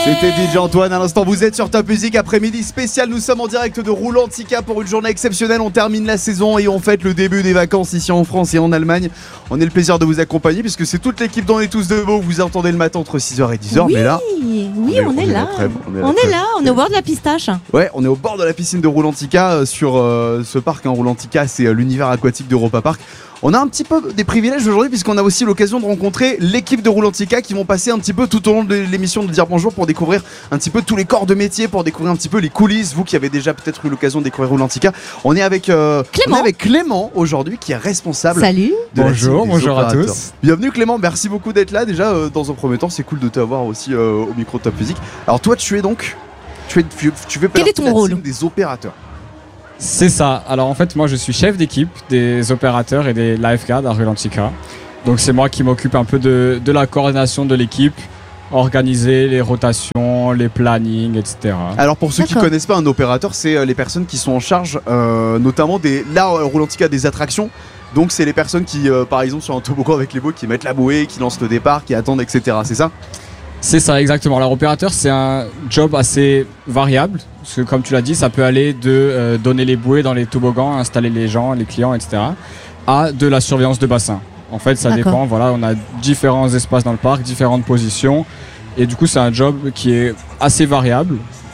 C'était DJ Antoine, à l'instant vous êtes sur Top Music, après-midi spécial, nous sommes en direct de Roulantica pour une journée exceptionnelle, on termine la saison et on fête le début des vacances ici en France et en Allemagne. On a le plaisir de vous accompagner puisque c'est toute l'équipe d'On est tous debout, vous entendez le matin entre 6h et 10h, oui, mais là... on est là, on est au bord de la pistache. Ouais, on est au bord de la piscine de Roulantica sur ce parc, Roulantica c'est l'univers aquatique d'Europa Park. On a un petit peu des privilèges aujourd'hui puisqu'on a aussi l'occasion de rencontrer l'équipe de Roulantica qui vont passer un petit peu tout au long de l'émission de dire bonjour pour découvrir un petit peu tous les corps de métier, pour découvrir un petit peu les coulisses. Vous qui avez déjà peut-être eu l'occasion de découvrir Roulantica, on est avec Clément aujourd'hui qui est responsable. Salut. Bonjour à tous. Bienvenue Clément, merci beaucoup d'être là. Déjà dans un premier temps, c'est cool de t'avoir aussi au micro de Top Music. Alors toi, tu fais Quel est ton rôle des opérateurs. C'est ça. Alors en fait, moi je suis chef d'équipe des opérateurs et des lifeguards à Roulantica. Donc c'est moi qui m'occupe un peu de la coordination de l'équipe, organiser les rotations, les plannings, etc. Alors pour ceux qui ne connaissent pas un opérateur, c'est les personnes qui sont en charge notamment Roulantica des attractions. Donc c'est les personnes qui, par exemple sur un toboggan avec les bouées, qui mettent la bouée, qui lancent le départ, qui attendent, etc. C'est ça ? C'est ça, exactement. Alors opérateur, c'est un job assez variable, parce que comme tu l'as dit, ça peut aller de donner les bouées dans les toboggans, installer les gens, les clients, etc., à de la surveillance de bassin. En fait, ça dépend. Voilà, on a différents espaces dans le parc, différentes positions, et du coup, c'est un job qui est assez variable.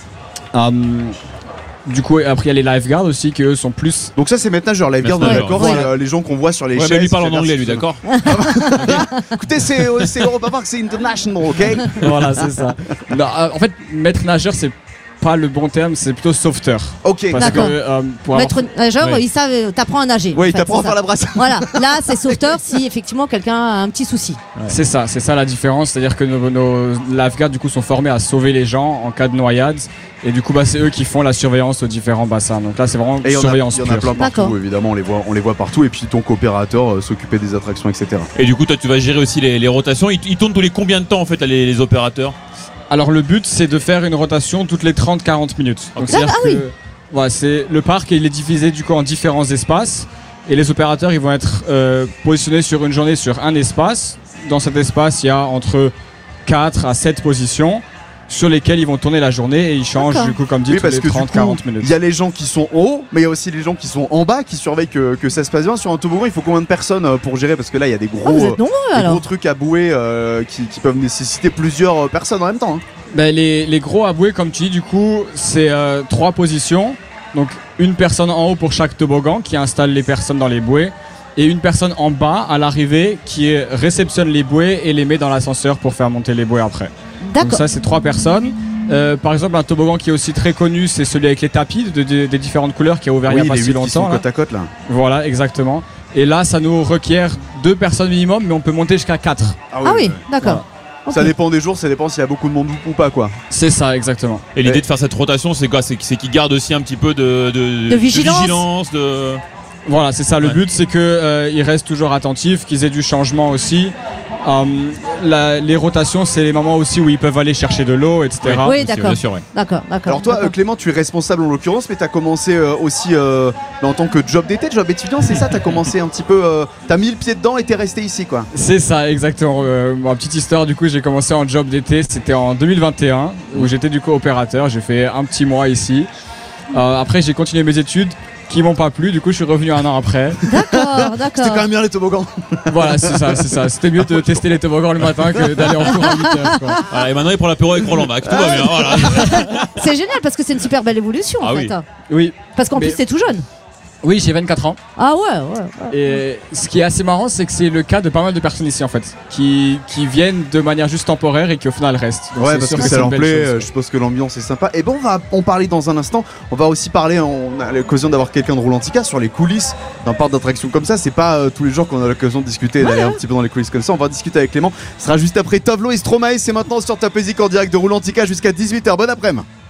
Du coup, après, il y a les lifeguards aussi, qui eux sont plus. Donc, ça, c'est maître nageur. Lifeguard, d'accord, c'est les gens qu'on voit sur les chaises. Mais lui parle en anglais, lui, d'accord. Écoutez, c'est Europa Park, c'est international, ok. Voilà, c'est ça. Non, en fait, maître nageur, c'est pas le bon terme, c'est plutôt sauveteur. Ok, d'accord. Maître nageur, ils savent, t'apprends à nager. Oui, t'apprends à faire la brasse. Voilà, là, c'est sauveteur si effectivement quelqu'un a un petit souci. Ouais. C'est ça la différence. C'est-à-dire que nos lifeguards, du coup, sont formés à sauver les gens en cas de noyade. Et du coup, c'est eux qui font la surveillance aux différents bassins. Donc là, c'est vraiment surveillance pure. Il y en a plein partout, évidemment, on les voit partout. Et puis ton coopérateur s'occuper des attractions, etc. Et du coup, toi, tu vas gérer aussi les rotations. Ils tournent tous les combien de temps, en fait, les opérateurs ? Alors le but, c'est de faire une rotation toutes les 30-40 minutes. Donc c'est le parc, il est divisé du coup en différents espaces. Et les opérateurs, ils vont être positionnés sur une journée sur un espace. Dans cet espace, il y a entre 4 à 7 positions sur lesquelles ils vont tourner la journée et ils changent du coup comme dit tous les 30-40 minutes. Il y a les gens qui sont en haut, mais il y a aussi les gens qui sont en bas qui surveillent que ça se passe bien. Sur un toboggan, il faut combien de personnes pour gérer? Parce que là, il y a des gros trucs à bouer qui peuvent nécessiter plusieurs personnes en même temps. Les gros à bouer, comme tu dis, du coup, c'est 3 positions. Donc une personne en haut pour chaque toboggan qui installe les personnes dans les bouées. Et une personne en bas à l'arrivée qui réceptionne les bouées et les met dans l'ascenseur pour faire monter les bouées après. D'accord. Donc ça, c'est 3 personnes. Par exemple, un toboggan qui est aussi très connu, c'est celui avec les tapis des différentes couleurs qui a ouvert il n'y a pas si longtemps. Qui sont côte à côte là. Voilà, exactement. Et là, ça nous requiert 2 personnes minimum, mais on peut monter jusqu'à 4. Ah oui, d'accord. Voilà. Okay. Ça dépend des jours, ça dépend s'il y a beaucoup de monde ou pas, quoi. C'est ça, exactement. Et l'idée de faire cette rotation, c'est quoi? C'est qu'ils gardent aussi un petit peu de vigilance. Voilà, c'est ça. Le but, c'est qu'ils restent toujours attentifs, qu'ils aient du changement aussi. Les rotations, c'est les moments aussi où ils peuvent aller chercher de l'eau, etc. Oui, d'accord. Bien sûr, ouais. D'accord. Alors toi, Clément, tu es responsable en l'occurrence, mais tu as commencé aussi en tant que job d'été, job étudiant, c'est ça? Tu as commencé un petit peu, tu as mis le pied dedans et tu es resté ici, quoi. C'est ça, exactement. Ma petite histoire, du coup, j'ai commencé en job d'été, c'était en 2021, où j'étais du coup opérateur. J'ai fait un petit mois ici. Après, j'ai continué mes études qui m'ont pas plu, du coup je suis revenu un an après. D'accord. C'était quand même bien les toboggans. Voilà, c'est ça. C'était mieux de tester les toboggans le matin que d'aller en cours à 8h, quoi. Voilà, et maintenant il prend l'apéro avec Roland Bach, tout va bien. Voilà. C'est génial parce que c'est une super belle évolution en fait. Oui. Parce qu'en plus t'es tout jeune. Oui, j'ai 24 ans. Ah ouais. Et ce qui est assez marrant, c'est que c'est le cas de pas mal de personnes ici en fait, qui viennent de manière juste temporaire et qui au final restent. Donc ouais, parce que ça leur plaît, je suppose que l'ambiance est sympa. Et bon, on va en parler dans un instant. On va aussi parler, on a l'occasion d'avoir quelqu'un de Roulantica sur les coulisses d'un parc d'attractions comme ça. C'est pas tous les jours qu'on a l'occasion de discuter et d'aller un petit peu dans les coulisses comme ça. On va discuter avec Clément. Ce sera juste après Tovlo et Stromae. C'est maintenant sur Top Music en direct de Roulantica jusqu'à 18h. Bon après-midi.